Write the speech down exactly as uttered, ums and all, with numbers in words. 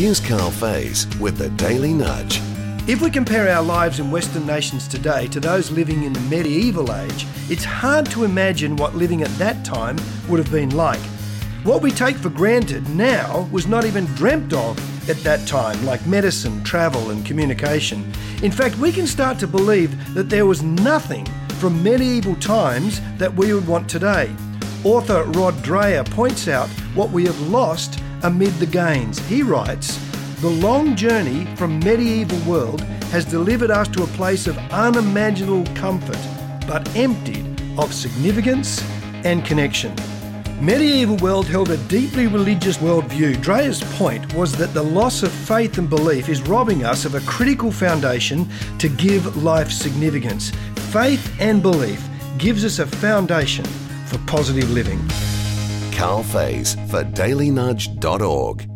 Here's Carl Faze with the Daily Nudge. If we compare our lives in Western nations today to those living in the medieval age, it's hard to imagine what living at that time would have been like. What we take for granted now was not even dreamt of at that time, like medicine, travel and communication. In fact, we can start to believe that there was nothing from medieval times that we would want today. Author Rod Dreher points out what we have lost amid the gains. He writes, "The long journey from medieval world has delivered us to a place of unimaginable comfort, but emptied of significance and connection." Medieval world held a deeply religious worldview. Dreher's point was that the loss of faith and belief is robbing us of a critical foundation to give life significance. Faith and belief gives us a foundation for positive living. Carl Faze for daily nudge dot org.